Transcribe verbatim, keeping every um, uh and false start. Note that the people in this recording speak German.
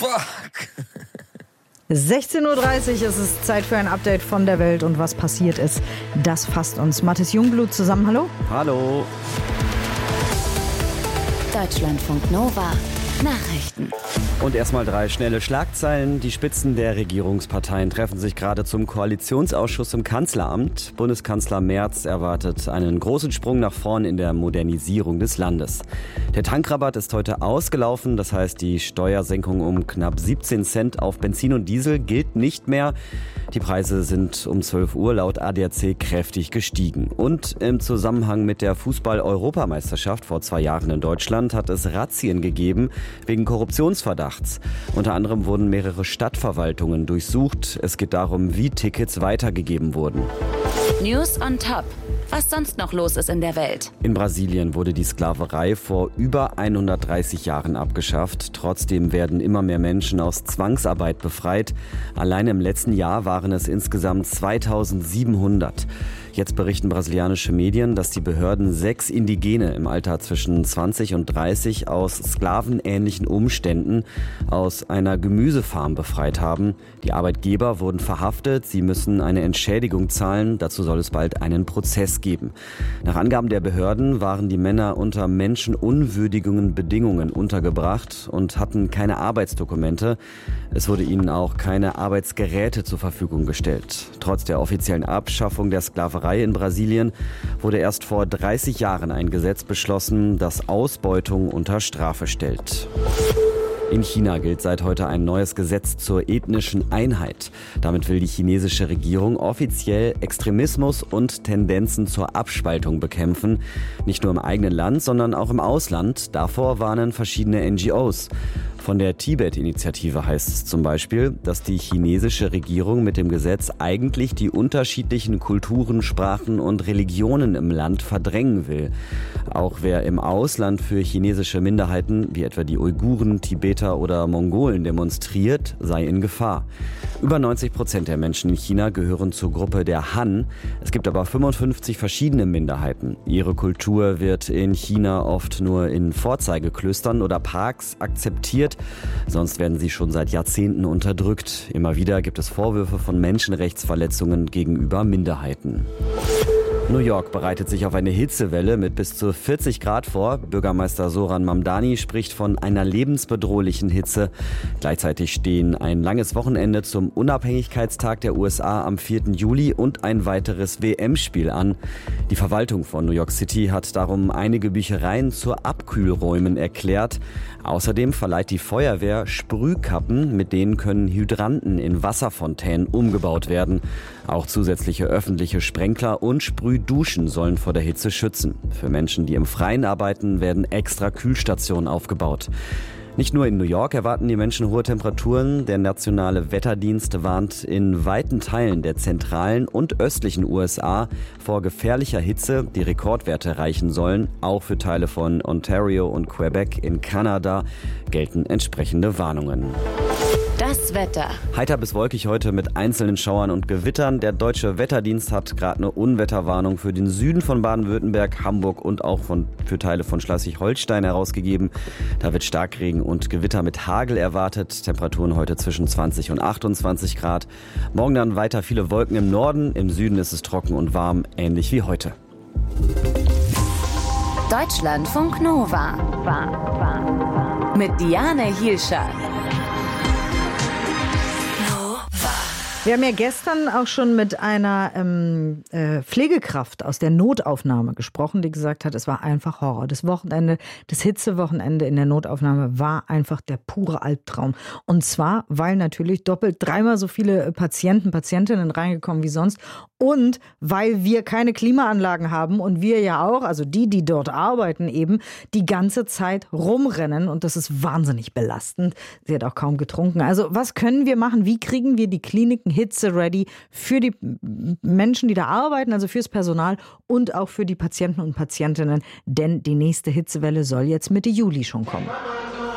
Fuck. sechzehn Uhr dreißig ist es Zeit für ein Update von der Welt und was passiert ist. Das fasst uns Mathis Jungblut zusammen. Hallo? Hallo. Deutschlandfunk Nova. Nachrichten. Und erstmal drei schnelle Schlagzeilen. Die Spitzen der Regierungsparteien treffen sich gerade zum Koalitionsausschuss im Kanzleramt. Bundeskanzler Merz erwartet einen großen Sprung nach vorn in der Modernisierung des Landes. Der Tankrabatt ist heute ausgelaufen. Das heißt, die Steuersenkung um knapp siebzehn Cent auf Benzin und Diesel gilt nicht mehr. Die Preise sind um zwölf Uhr laut A D A C kräftig gestiegen. Und im Zusammenhang mit der Fußball-Europameisterschaft vor zwei Jahren in Deutschland hat es Razzien gegeben wegen Korruptionsverdachts. Unter anderem wurden mehrere Stadtverwaltungen durchsucht. Es geht darum, wie Tickets weitergegeben wurden. News on top. Was sonst noch los ist in der Welt. In Brasilien wurde die Sklaverei vor über hundertdreißig Jahren abgeschafft. Trotzdem werden immer mehr Menschen aus Zwangsarbeit befreit. Allein im letzten Jahr waren es insgesamt zweitausendsiebenhundert. Jetzt berichten brasilianische Medien, dass die Behörden sechs Indigene im Alter zwischen zwanzig und dreißig aus sklavenähnlichen Umständen aus einer Gemüsefarm befreit haben. Die Arbeitgeber wurden verhaftet. Sie müssen eine Entschädigung zahlen. Dazu soll es bald einen Prozess geben. Nach Angaben der Behörden waren die Männer unter menschenunwürdigen Bedingungen untergebracht und hatten keine Arbeitsdokumente. Es wurde ihnen auch keine Arbeitsgeräte zur Verfügung gestellt. Trotz der offiziellen Abschaffung der Sklaverei in Brasilien wurde erst vor dreißig Jahren ein Gesetz beschlossen, das Ausbeutung unter Strafe stellt. In China gilt seit heute ein neues Gesetz zur ethnischen Einheit. Damit will die chinesische Regierung offiziell Extremismus und Tendenzen zur Abspaltung bekämpfen. Nicht nur im eigenen Land, sondern auch im Ausland. Davor warnen verschiedene N G Os. Von der Tibet-Initiative heißt es zum Beispiel, dass die chinesische Regierung mit dem Gesetz eigentlich die unterschiedlichen Kulturen, Sprachen und Religionen im Land verdrängen will. Auch wer im Ausland für chinesische Minderheiten, wie etwa die Uiguren, Tibeter oder Mongolen demonstriert, sei in Gefahr. Über neunzig Prozent der Menschen in China gehören zur Gruppe der Han. Es gibt aber fünfundfünfzig verschiedene Minderheiten. Ihre Kultur wird in China oft nur in Vorzeigeklöstern oder Parks akzeptiert. Sonst werden sie schon seit Jahrzehnten unterdrückt. Immer wieder gibt es Vorwürfe von Menschenrechtsverletzungen gegenüber Minderheiten. New York bereitet sich auf eine Hitzewelle mit bis zu vierzig Grad vor. Bürgermeister Zoran Mamdani spricht von einer lebensbedrohlichen Hitze. Gleichzeitig stehen ein langes Wochenende zum Unabhängigkeitstag der U S A am vierten Juli und ein weiteres W M-Spiel an. Die Verwaltung von New York City hat darum einige Büchereien zu Abkühlräumen erklärt. Außerdem verleiht die Feuerwehr Sprühkappen, mit denen können Hydranten in Wasserfontänen umgebaut werden. Auch zusätzliche öffentliche Sprenkler und Sprühduschen sollen vor der Hitze schützen. Für Menschen, die im Freien arbeiten, werden extra Kühlstationen aufgebaut. Nicht nur in New York erwarten die Menschen hohe Temperaturen. Der nationale Wetterdienst warnt in weiten Teilen der zentralen und östlichen U S A vor gefährlicher Hitze, die Rekordwerte erreichen sollen. Auch für Teile von Ontario und Quebec in Kanada gelten entsprechende Warnungen. Das Wetter. Heiter bis wolkig heute mit einzelnen Schauern und Gewittern. Der Deutsche Wetterdienst hat gerade eine Unwetterwarnung für den Süden von Baden-Württemberg, Hamburg und auch von, für Teile von Schleswig-Holstein herausgegeben. Da wird Starkregen und Gewitter mit Hagel erwartet. Temperaturen heute zwischen zwanzig und achtundzwanzig Grad. Morgen dann weiter viele Wolken im Norden. Im Süden ist es trocken und warm, ähnlich wie heute. Deutschlandfunk Nova. Mit Diane Hielscher. Wir haben ja gestern auch schon mit einer ähm, äh, Pflegekraft aus der Notaufnahme gesprochen, die gesagt hat, es war einfach Horror. Das Wochenende, das Hitzewochenende in der Notaufnahme war einfach der pure Albtraum. Und zwar, weil natürlich doppelt dreimal so viele Patienten, Patientinnen reingekommen wie sonst und weil wir keine Klimaanlagen haben und wir ja auch, also die, die dort arbeiten eben, die ganze Zeit rumrennen und das ist wahnsinnig belastend. Sie hat auch kaum getrunken. Also was können wir machen? Wie kriegen wir die Kliniken hitze-ready für die Menschen, die da arbeiten, also fürs Personal und auch für die Patienten und Patientinnen, denn die nächste Hitzewelle soll jetzt Mitte Juli schon kommen.